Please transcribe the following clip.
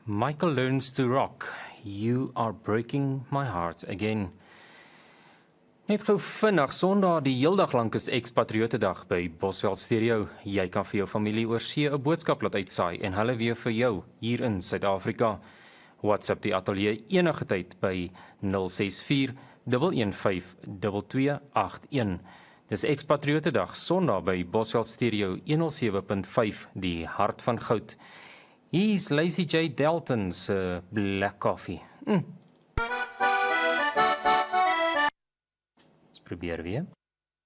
Michael Learns to Rock. You are breaking my heart again. Net gou vinnig, Sondag die heeldag lank is Expatriotedag by Bosveld Stereo. Jy kan vir jou familie oor see 'n boodskap laat uitsaai en hulle weer vir jou hier in Suid-Afrika. WhatsApp die ateljee enige tyd by 064 115 2281. Dis Expatriotedag Sondag by Bosveld Stereo 107.5, die hart van goud. Hier's Lazy J. Delton se Black Coffee. Let's probeer weer.